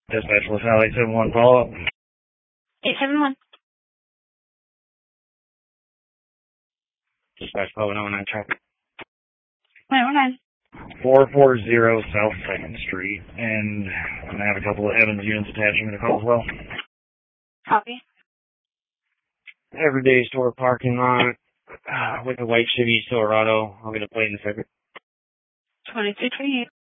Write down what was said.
Dispatch LaSalle 871 follow-up. 871. Dispatch 1109 traffic. 1109. 440 South 2nd Street, and I'm going to have a couple of Evans units attaching to the call as well. Copy. Everyday store parking lot with a white Chevy Silverado. I'll get a plate in a second. 2228.